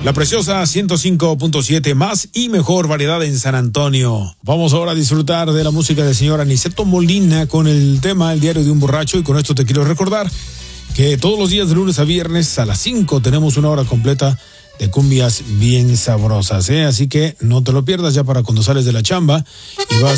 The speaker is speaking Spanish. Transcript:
La preciosa 105.7, más y mejor variedad en San Antonio. Vamos ahora a disfrutar de la música del señor Aniceto Molina con el tema El diario de un borracho. Y con esto te quiero recordar que todos los días de lunes a viernes a las 5 tenemos una hora completa de cumbias bien sabrosas, ¿eh? Así que no te lo pierdas ya para cuando sales de la chamba y vas